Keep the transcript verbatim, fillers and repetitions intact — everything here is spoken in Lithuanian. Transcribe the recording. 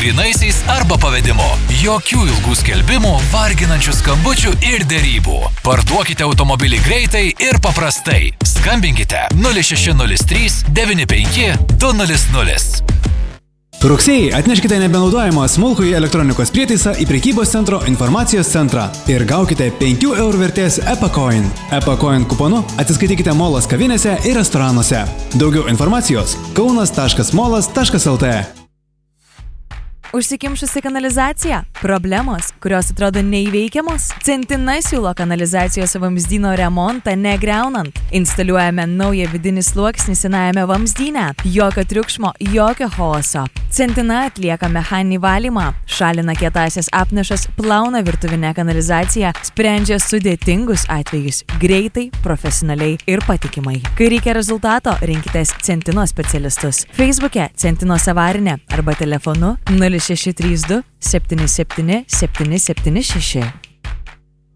grynaisiais arba pavedimu. Jokių ilgų skelbimų, varginančių skambučių ir dėrybų. Parduokite automobilį greitai ir paprastai. Skambinkite nulis šeši nulis trys devyni penki du nulis nulis. Rugsėjai atneškite nebenaudojamą smulkųjį elektronikos prietaisą į prekybos centro informacijos centrą ir gaukite penkių eurų vertės EPACOIN. EPACOIN kuponu atsiskaitykite Molas kavinėse ir restoranuose. Daugiau informacijos kaunas taškas molas taškas el tė. Užsikimšusi kanalizacija? Problemos, kurios atrodo neįveikiamos? Centina siūlo kanalizacijos vamzdyno remontą negriaunant. Instaliuojame naują vidinį sluoksnį senajame vamzdyne. Jokio triukšmo, jokio chaoso. Centina atlieka mechaninį valymą, šalina kietąsias apnašas, plauna virtuvinę kanalizaciją, sprendžia sudėtingus atvejus greitai, profesionaliai ir patikimai. Kai reikia rezultato, rinkitės Centino specialistus. Facebook'e Centinos avarinė arba telefonu nulis šeši trys du septyni septyni septyni septyni šeši.